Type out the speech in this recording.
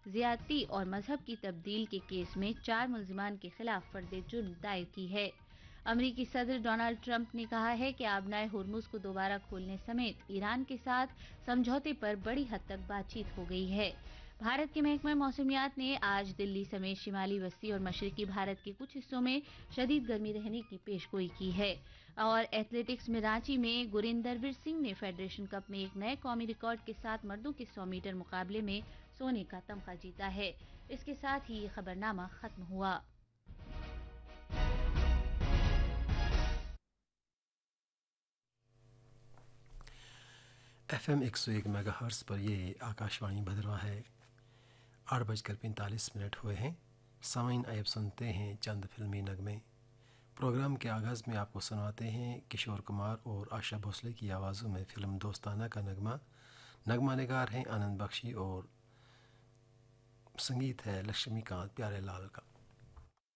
ज्यादती और मजहब की तब्दील के केस में 4 मुल्जिमान के खिलाफ फर्द जुर्म दायर की है। अमरीकी सदर डोनाल्ड ट्रंप ने कहा है कि आबनाए हुर्मुज को दोबारा खोलने समेत ईरान के साथ समझौते पर बड़ी हद तक बातचीत हो गई है। भारत के महकमा मौसमियात ने आज दिल्ली समेत शिमाली वस्ती और मशरकी भारत के कुछ हिस्सों में शदीद गर्मी रहने की पेशगोई की है। और एथलेटिक्स में रांची में गुरिंदरवीर सिंह ने फेडरेशन कप में एक नए कौमी रिकॉर्ड के साथ मर्दों के 100 मीटर मुकाबले में सोने का तमगा जीता है। इसके साथ ही ये खबरनामा खत्म हुआ। FM 101 मेगाहर्ट्ज़ पर ये आकाशवाणी भद्रवा है। 8:45 हुए हैं। सामीन आइए सुनते हैं चंद फिल्मी नगमे। प्रोग्राम के आगाज़ में आपको सुनाते हैं किशोर कुमार और आशा भोसले की आवाज़ों में फ़िल्म दोस्ताना का नगमा निगार हैं आनंद बख्शी और संगीत है लक्ष्मीकांत प्यारेलाल का।